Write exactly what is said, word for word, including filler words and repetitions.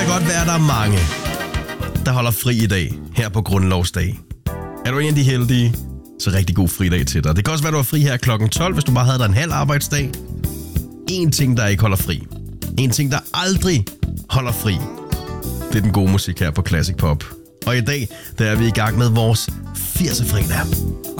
kan godt være, at der er mange, der holder fri i dag, her på Grundlovsdag. Er du en af de heldige, så rigtig god fridag til dig. Det kan også være, at du er fri her klokken tolv, hvis du bare havde dig en halv arbejdsdag. En ting, der ikke holder fri. En ting, der aldrig holder fri. Det er den gode musik her på Classic Pop. Og i dag, der er vi i gang med vores firserne fredag.